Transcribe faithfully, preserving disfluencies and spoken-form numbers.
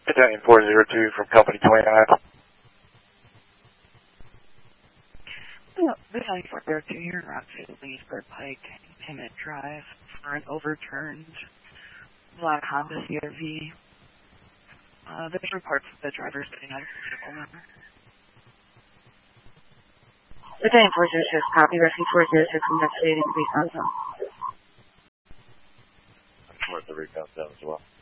Battalion four zero two from Company twenty-nine. No, Battalion four zero two, you're on to Leesburg Pike, Emmett Drive for an overturned black Honda C R V. Uh, there's reports of the driver sitting on a vehicle number. Battalion four zero six, copy, rescue four zero six, investigating the recon zone. I'm worth the recon zone as well.